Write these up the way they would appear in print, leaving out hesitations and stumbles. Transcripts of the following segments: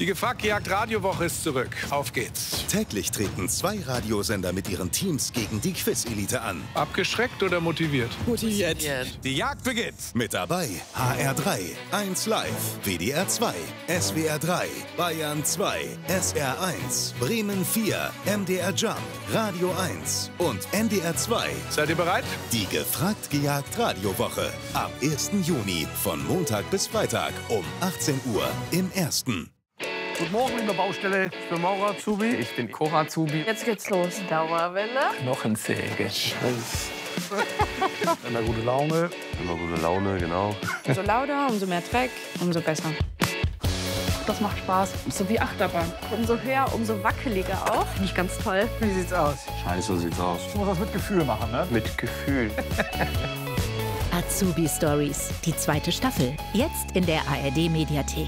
Die Gefragt-Gejagt-Radiowoche ist zurück. Auf geht's. Täglich treten 2 Radiosender mit ihren Teams gegen die Quiz-Elite an. Abgeschreckt oder motiviert? Motiviert. Die Jagd beginnt. Mit dabei HR3, 1 Live, WDR 2, SWR 3, Bayern 2, SR 1, Bremen 4, MDR Jump, Radio 1 und NDR 2. Seid ihr bereit? Die Gefragt-Gejagt-Radiowoche. Ab 1. Juni von Montag bis Freitag um 18 Uhr im Ersten. Guten Morgen, liebe Baustelle. Ich bin Maurer-Azubi. Ich bin Koch-Azubi. Jetzt geht's los. Dauerwelle. Knochensäge. Immer gute Laune. Immer gute Laune, genau. Umso lauter, umso mehr Dreck, umso besser. Das macht Spaß. So wie Achterbahn. Umso höher, umso wackeliger auch. Finde ich ganz toll. Wie sieht's aus? Scheiße, so sieht's aus. Ich muss das mit Gefühl machen, ne? Mit Gefühl. Azubi Stories, die 2. Staffel. Jetzt in der ARD-Mediathek.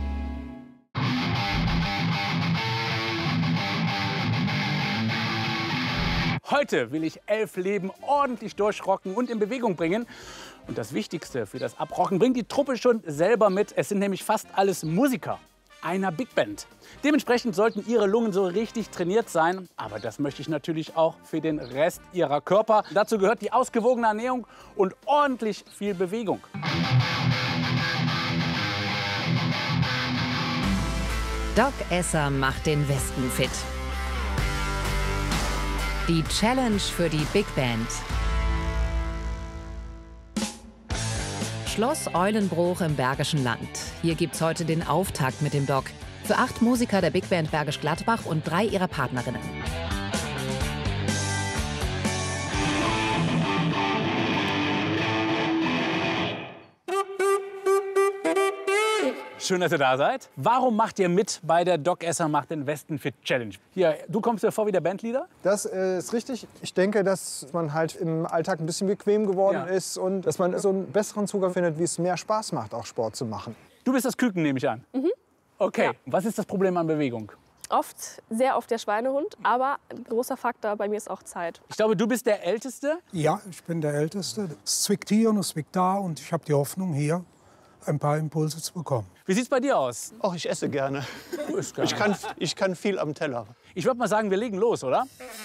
Heute will ich 11 Leben ordentlich durchrocken und in Bewegung bringen. Und das Wichtigste für das Abrocken bringt die Truppe schon selber mit. Es sind nämlich fast alles Musiker einer Big Band. Dementsprechend sollten ihre Lungen so richtig trainiert sein. Aber das möchte ich natürlich auch für den Rest ihrer Körper. Dazu gehört die ausgewogene Ernährung und ordentlich viel Bewegung. Doc Esser macht den Westen fit. Die Challenge für die Big Band. Schloss Eulenbruch im Bergischen Land. Hier gibt's heute den Auftakt mit dem Doc. Für 8 Musiker der Big Band Bergisch Gladbach und 3 ihrer Partnerinnen. Schön, dass ihr da seid. Warum macht ihr mit bei der Doc Esser macht den Westen fit Challenge? Hier, du kommst dir vor wie der Bandleader? Das ist richtig. Ich denke, dass man halt im Alltag ein bisschen bequem geworden ist und dass man so einen besseren Zugang findet, wie es mehr Spaß macht, auch Sport zu machen. Du bist das Küken, nehme ich an. Okay, Ja. Was ist das Problem an Bewegung? Sehr oft der Schweinehund, aber ein großer Faktor bei mir ist auch Zeit. Ich glaube, du bist der Älteste. Ja, ich bin der Älteste. Es zwickt hier und es zwickt da und ich habe die Hoffnung, hier ein paar Impulse zu bekommen. Wie sieht's bei dir aus? Ach, ich esse gerne. Du isst gerne. Ich kann viel am Teller. Ich würde mal sagen, wir legen los, oder?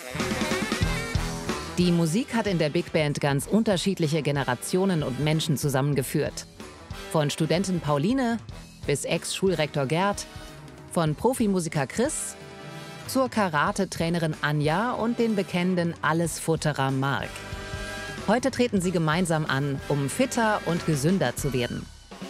Die Musik hat in der Big Band ganz unterschiedliche Generationen und Menschen zusammengeführt. Von Studentin Pauline bis Ex-Schulrektor Gerd, von Profimusiker Chris zur Karate-Trainerin Anja und den bekennenden Allesfutterer Marc. Heute treten sie gemeinsam an, um fitter und gesünder zu werden.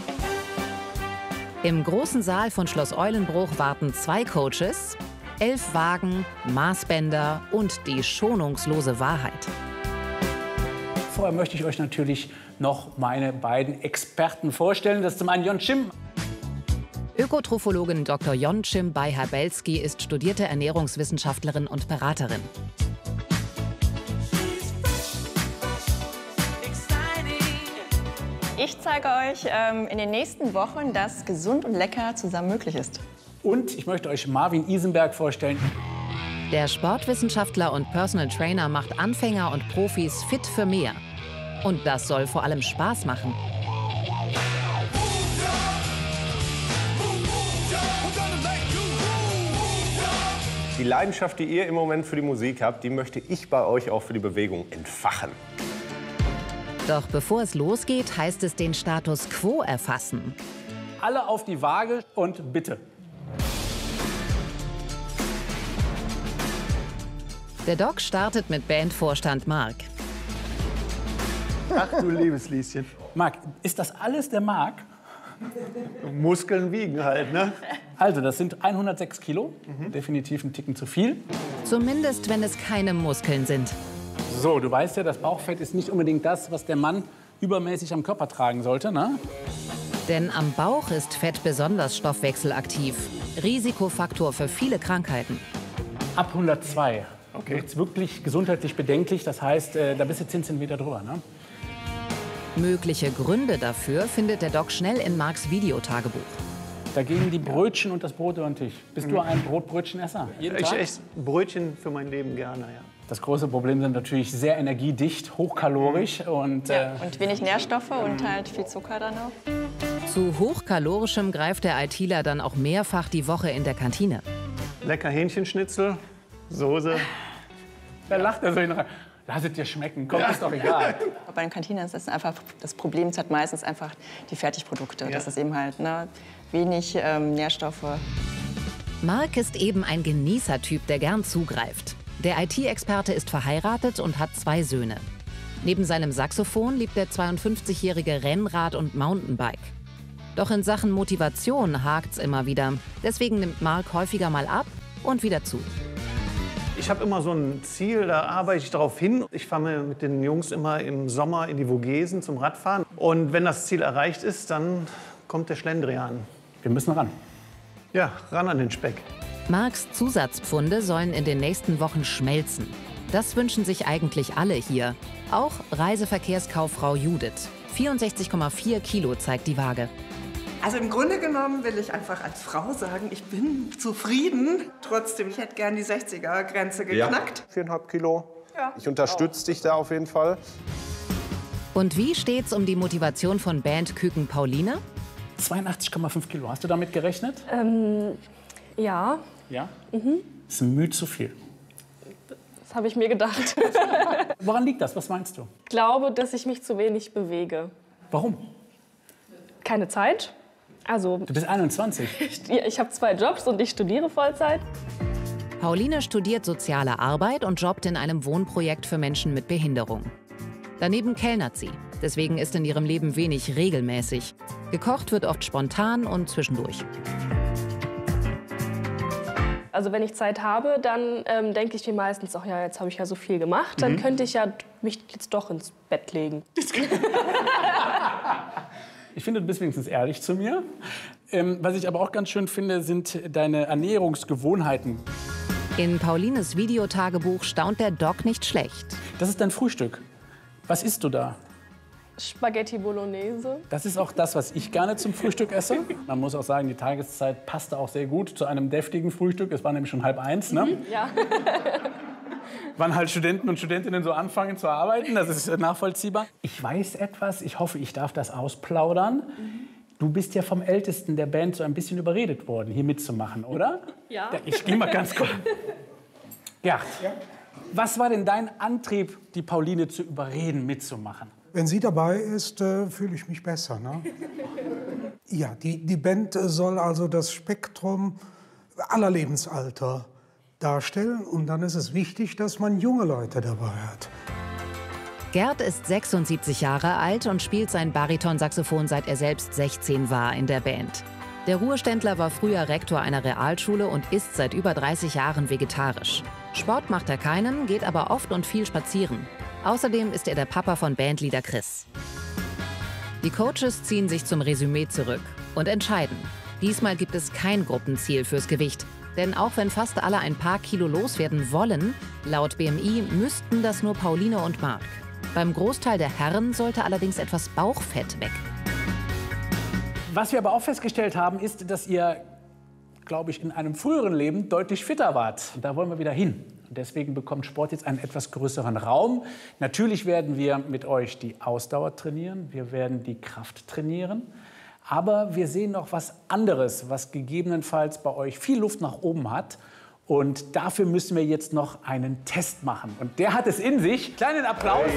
Im großen Saal von Schloss Eulenbruch warten 2 Coaches, 11 Wagen, Maßbänder und die schonungslose Wahrheit. Vorher möchte ich euch natürlich noch meine beiden Experten vorstellen. Das ist zum einen Jon Schim. Ökotrophologin Dr. Jon Schim Beihabelski ist studierte Ernährungswissenschaftlerin und Beraterin. Ich zeige euch in den nächsten Wochen, dass gesund und lecker zusammen möglich ist. Und ich möchte euch Marvin Isenberg vorstellen. Der Sportwissenschaftler und Personal Trainer macht Anfänger und Profis fit für mehr. Und das soll vor allem Spaß machen. Die Leidenschaft, die ihr im Moment für die Musik habt, die möchte ich bei euch auch für die Bewegung entfachen. Doch bevor es losgeht, heißt es den Status quo erfassen. Alle auf die Waage und bitte. Der Doc startet mit Bandvorstand Marc. Ach du liebes Lieschen. Marc, ist das alles der Marc? Muskeln wiegen halt, ne? Also, das sind 106 Kilo. Definitiv ein Ticken zu viel. Zumindest, wenn es keine Muskeln sind. So, du weißt ja, das Bauchfett ist nicht unbedingt das, was der Mann übermäßig am Körper tragen sollte, ne? Denn am Bauch ist Fett besonders stoffwechselaktiv. Risikofaktor für viele Krankheiten. Ab 102. Okay. Wird's wirklich gesundheitlich bedenklich. Das heißt, da bist du 10 cm drüber, ne? Mögliche Gründe dafür findet der Doc schnell in Marcs Videotagebuch. Da gehen die Brötchen und das Brot über den Tisch. Bist du ein Brotbrötchenesser? Jeden Ich Tag? esse Brötchen für mein Leben gerne, ja. Das große Problem sind natürlich sehr energiedicht, hochkalorisch und Und wenig Nährstoffe und halt viel Zucker dann auch. Zu hochkalorischem greift der ITler dann auch mehrfach die Woche in der Kantine. Lecker Hähnchenschnitzel, Soße. Wer lacht da so rein? Lass es dir schmecken, komm, ist doch egal. Bei den Kantinen ist das einfach, das Problem ist halt meistens einfach die Fertigprodukte. Das ist eben halt wenig Nährstoffe. Marc ist eben ein Genießertyp, der gern zugreift. Der IT-Experte ist verheiratet und hat 2 Söhne. Neben seinem Saxophon liebt der 52-jährige Rennrad und Mountainbike. Doch in Sachen Motivation hakt's immer wieder. Deswegen nimmt Marc häufiger mal ab und wieder zu. Ich habe immer so ein Ziel, da arbeite ich darauf hin. Ich fahre mit den Jungs immer im Sommer in die Vogesen zum Radfahren. Und wenn das Ziel erreicht ist, dann kommt der Schlendrian. Wir müssen ran. Ja, ran an den Speck. Marcs Zusatzpfunde sollen in den nächsten Wochen schmelzen. Das wünschen sich eigentlich alle hier. Auch Reiseverkehrskauffrau Judith. 64,4 Kilo zeigt die Waage. Also im Grunde genommen will ich einfach als Frau sagen, ich bin zufrieden. Trotzdem, ich hätte gern die 60er-Grenze geknackt. Ja. 4,5 Kilo. Ja. Ich unterstütze dich da auf jeden Fall. Und wie steht's um die Motivation von Band Küken Pauline? 82,5 Kilo. Hast du damit gerechnet? Ja. Ja? Mhm. Das ist ein Mühe zu viel. Das habe ich mir gedacht. Woran liegt das? Was meinst du? Ich glaube, dass ich mich zu wenig bewege. Warum? Keine Zeit. Also, Du bist 21. ich habe 2 Jobs und ich studiere Vollzeit. Pauline studiert soziale Arbeit und jobbt in einem Wohnprojekt für Menschen mit Behinderung. Daneben kellnert sie. Deswegen ist in ihrem Leben wenig regelmäßig. Gekocht wird oft spontan und zwischendurch. Also wenn ich Zeit habe, dann denke ich mir meistens, ach ja, jetzt habe ich ja so viel gemacht, dann könnte ich ja mich jetzt doch ins Bett legen. Ich finde, du bist wenigstens ehrlich zu mir. Was ich aber auch ganz schön finde, sind deine Ernährungsgewohnheiten. In Paulines Videotagebuch staunt der Doc nicht schlecht. Das ist dein Frühstück. Was isst du da? Spaghetti Bolognese. Das ist auch das, was ich gerne zum Frühstück esse. Man muss auch sagen, die Tageszeit passte auch sehr gut zu einem deftigen Frühstück. Es war nämlich schon 12:30, ne? Ja. Wann halt Studenten und Studentinnen so anfangen zu arbeiten, das ist nachvollziehbar. Ich weiß etwas, ich hoffe, ich darf das ausplaudern. Du bist ja vom Ältesten der Band so ein bisschen überredet worden, hier mitzumachen, oder? Ja. Ich gehe mal ganz kurz. Gerd, was war denn dein Antrieb, die Pauline zu überreden, mitzumachen? Wenn sie dabei ist, fühle ich mich besser. Ne? Ja, die Band soll also das Spektrum aller Lebensalter darstellen. Und dann ist es wichtig, dass man junge Leute dabei hat. Gerd ist 76 Jahre alt und spielt sein Baritonsaxophon, seit er selbst 16 war in der Band. Der Ruheständler war früher Rektor einer Realschule und ist seit über 30 Jahren vegetarisch. Sport macht er keinen, geht aber oft und viel spazieren. Außerdem ist er der Papa von Bandleader Chris. Die Coaches ziehen sich zum Resümee zurück und entscheiden. Diesmal gibt es kein Gruppenziel fürs Gewicht. Denn auch wenn fast alle ein paar Kilo loswerden wollen, laut BMI müssten das nur Pauline und Marc. Beim Großteil der Herren sollte allerdings etwas Bauchfett weg. Was wir aber auch festgestellt haben, ist, dass ihr, glaube ich, in einem früheren Leben deutlich fitter wart. Und da wollen wir wieder hin. Und deswegen bekommt Sport jetzt einen etwas größeren Raum. Natürlich werden wir mit euch die Ausdauer trainieren, wir werden die Kraft trainieren. Aber wir sehen noch was anderes, was gegebenenfalls bei euch viel Luft nach oben hat. Und dafür müssen wir jetzt noch einen Test machen. Und der hat es in sich. Kleinen Applaus. Hey.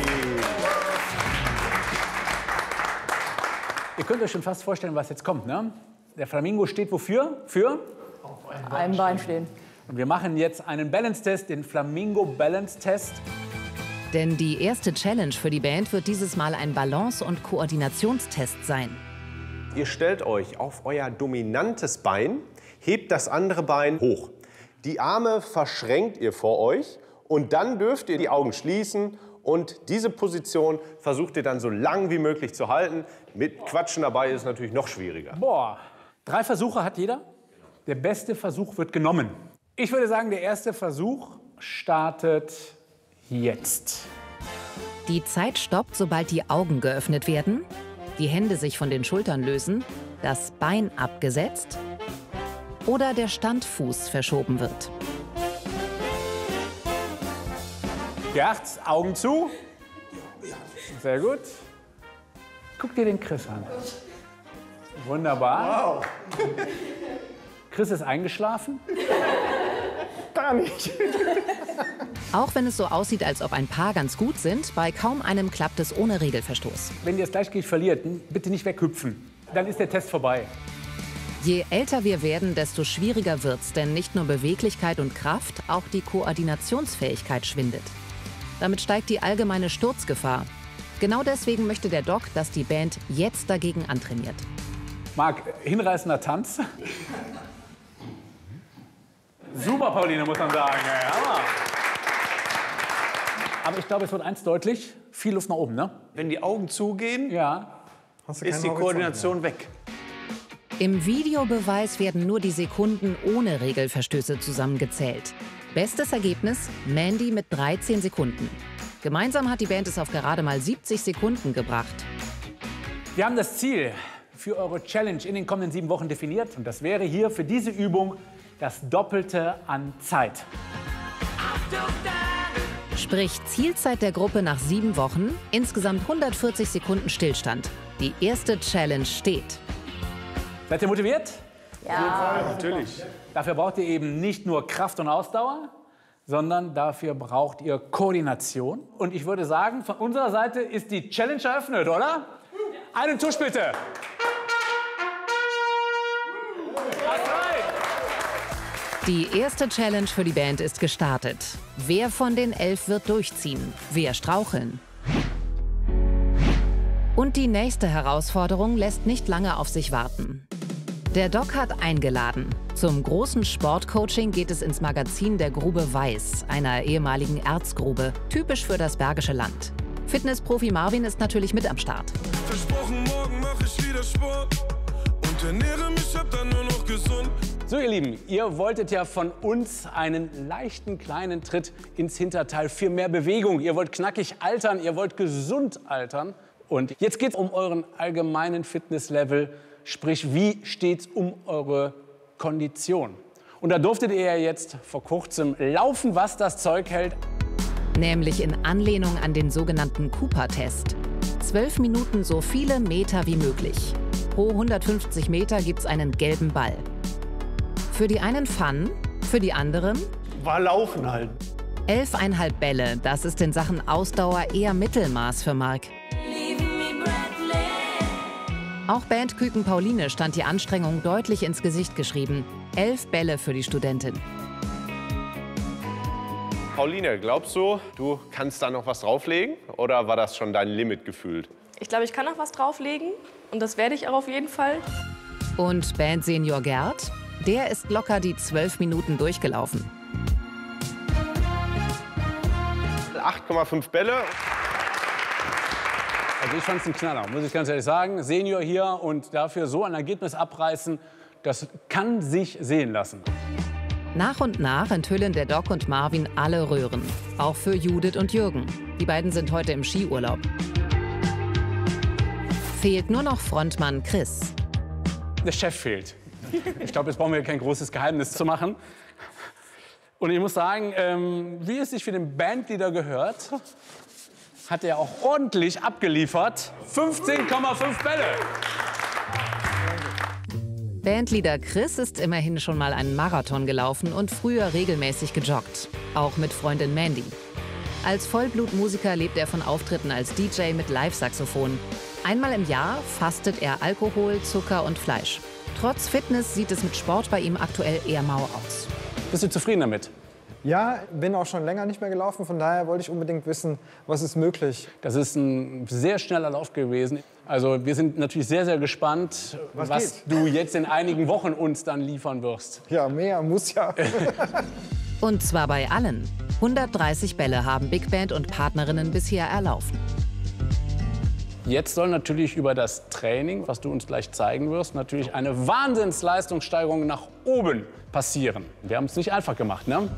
Ihr könnt euch schon fast vorstellen, was jetzt kommt, ne? Der Flamingo steht wofür? Für? Auf einem Bein stehen. Und wir machen jetzt einen Balance-Test, den Flamingo Balance-Test. Denn die erste Challenge für die Band wird dieses Mal ein Balance- und Koordinationstest sein. Ihr stellt euch auf euer dominantes Bein, hebt das andere Bein hoch. Die Arme verschränkt ihr vor euch und dann dürft ihr die Augen schließen und diese Position versucht ihr dann so lang wie möglich zu halten. Mit Quatschen dabei ist es natürlich noch schwieriger. Boah, 3 Versuche hat jeder. Der beste Versuch wird genommen. Ich würde sagen, der erste Versuch startet jetzt. Die Zeit stoppt, sobald die Augen geöffnet werden, die Hände sich von den Schultern lösen, das Bein abgesetzt oder der Standfuß verschoben wird. Gerd, Augen zu. Sehr gut. Guck dir den Chris an. Wunderbar. Wow. Chris ist eingeschlafen? Gar nicht. Auch wenn es so aussieht, als ob ein Paar ganz gut sind, bei kaum einem klappt es ohne Regelverstoß. Wenn ihr das Gleichgewicht verliert, bitte nicht weghüpfen. Dann ist der Test vorbei. Je älter wir werden, desto schwieriger wird's, denn nicht nur Beweglichkeit und Kraft, auch die Koordinationsfähigkeit schwindet. Damit steigt die allgemeine Sturzgefahr. Genau deswegen möchte der Doc, dass die Band jetzt dagegen antrainiert. Marc, hinreißender Tanz. Super, Pauline, muss man sagen. Ja, Hammer. Aber ich glaube, es wird eins deutlich, viel Luft nach oben, ne? Wenn die Augen zugehen, ist die Koordination weg. Im Videobeweis werden nur die Sekunden ohne Regelverstöße zusammengezählt. Bestes Ergebnis, Mandy mit 13 Sekunden. Gemeinsam hat die Band es auf gerade mal 70 Sekunden gebracht. Wir haben das Ziel für eure Challenge in den kommenden 7 Wochen definiert. Und das wäre hier für diese Übung das Doppelte an Zeit. Sprich, Zielzeit der Gruppe nach 7 Wochen, insgesamt 140 Sekunden Stillstand. Die erste Challenge steht. Seid ihr motiviert? Ja. Natürlich. Dafür braucht ihr eben nicht nur Kraft und Ausdauer, sondern dafür braucht ihr Koordination. Und ich würde sagen, von unserer Seite ist die Challenge eröffnet, oder? Einen Tusch bitte. Die erste Challenge für die Band ist gestartet. Wer von den 11 wird durchziehen? Wer straucheln? Und die nächste Herausforderung lässt nicht lange auf sich warten. Der Doc hat eingeladen. Zum großen Sportcoaching geht es ins Magazin der Grube Weiß, einer ehemaligen Erzgrube, typisch für das Bergische Land. Fitnessprofi Marvin ist natürlich mit am Start. Versprochen, morgen mache ich wieder Sport und ernähre mich ab dann nur noch gesund. So, ihr Lieben, ihr wolltet ja von uns einen leichten kleinen Tritt ins Hinterteil für mehr Bewegung. Ihr wollt knackig altern, ihr wollt gesund altern. Und jetzt geht es um euren allgemeinen Fitnesslevel. Sprich, wie steht's um eure Kondition? Und da durftet ihr ja jetzt vor kurzem laufen, was das Zeug hält. Nämlich in Anlehnung an den sogenannten Cooper-Test. 12 Minuten so viele Meter wie möglich. Pro 150 Meter gibt's einen gelben Ball. Für die einen Fun, für die anderen war Laufen halt. 11,5 Bälle, das ist in Sachen Ausdauer eher Mittelmaß für Marc. Auch Bandküken Pauline stand die Anstrengung deutlich ins Gesicht geschrieben. 11 Bälle für die Studentin. Pauline, glaubst du, du kannst da noch was drauflegen? Oder war das schon dein Limit gefühlt? Ich glaube, ich kann noch was drauflegen. Und das werde ich auch auf jeden Fall. Und Bandsenior Gerd? Der ist locker die 12 Minuten durchgelaufen. 8,5 Bälle. Also ich fand es ein Knaller, muss ich ganz ehrlich sagen. Senior hier und dafür so ein Ergebnis abreißen, das kann sich sehen lassen. Nach und nach enthüllen der Doc und Marvin alle Röhren. Auch für Judith und Jürgen. Die beiden sind heute im Skiurlaub. Fehlt nur noch Frontmann Chris. Der Chef fehlt. Ich glaube, jetzt brauchen wir kein großes Geheimnis zu machen. Und ich muss sagen, wie es sich für den Bandleader gehört, hat er auch ordentlich abgeliefert. 15,5 Bälle. Bandleader Chris ist immerhin schon mal einen Marathon gelaufen und früher regelmäßig gejoggt. Auch mit Freundin Mandy. Als Vollblutmusiker lebt er von Auftritten als DJ mit Live-Saxophon. Einmal im Jahr fastet er Alkohol, Zucker und Fleisch. Trotz Fitness sieht es mit Sport bei ihm aktuell eher mau aus. Bist du zufrieden damit? Ja, bin auch schon länger nicht mehr gelaufen. Von daher wollte ich unbedingt wissen, was ist möglich. Das ist ein sehr schneller Lauf gewesen. Also wir sind natürlich sehr, sehr gespannt, was du jetzt in einigen Wochen uns dann liefern wirst. Ja, mehr muss ja. Und zwar bei allen. 130 Bälle haben Big Band und Partnerinnen bisher erlaufen. Jetzt soll natürlich über das Training, was du uns gleich zeigen wirst, natürlich eine Wahnsinnsleistungssteigerung nach oben passieren. Wir haben es nicht einfach gemacht, ne?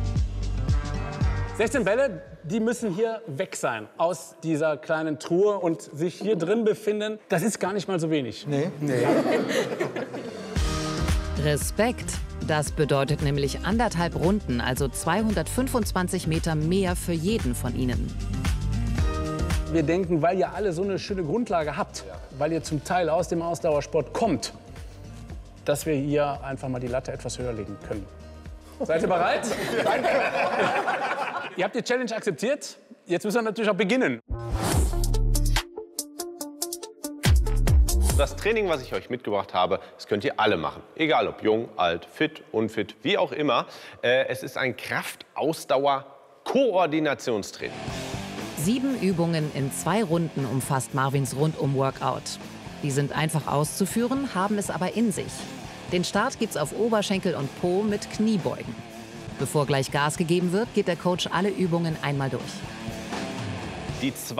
16 Bälle, die müssen hier weg sein aus dieser kleinen Truhe und sich hier drin befinden. Das ist gar nicht mal so wenig. Nee. Respekt. Das bedeutet nämlich 1,5 Runden, also 225 Meter mehr für jeden von ihnen. Wir denken, weil ihr alle so eine schöne Grundlage habt, weil ihr zum Teil aus dem Ausdauersport kommt, dass wir hier einfach mal die Latte etwas höher legen können. Seid ihr bereit? Ihr habt die Challenge akzeptiert. Jetzt müssen wir natürlich auch beginnen. Das Training, was ich euch mitgebracht habe, das könnt ihr alle machen. Egal ob jung, alt, fit, unfit, wie auch immer. Es ist ein Kraft-Ausdauer-Koordinationstraining. 7 Übungen in 2 Runden umfasst Marvins Rundum-Workout. Die sind einfach auszuführen, haben es aber in sich. Den Start gibt's auf Oberschenkel und Po mit Kniebeugen. Bevor gleich Gas gegeben wird, geht der Coach alle Übungen einmal durch. Die